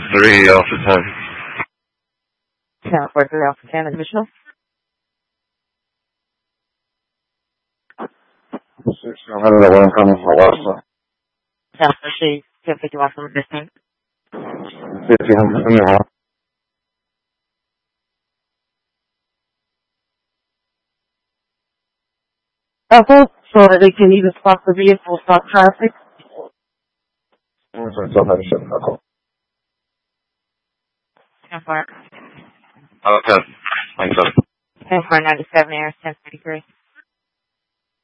3 Alpha 10. Tower 43 Alpha 10, additional. 6, I'm headed to one coming from Alaska. Tower 3, 51 from the distance. 51 from the house. Okay, so that they can either stop the vehicle, stop traffic. I'm sorry, it's all that shit. Okay. 10-4. Oh, 10. Thanks, 10-4, 97 Air, 1033.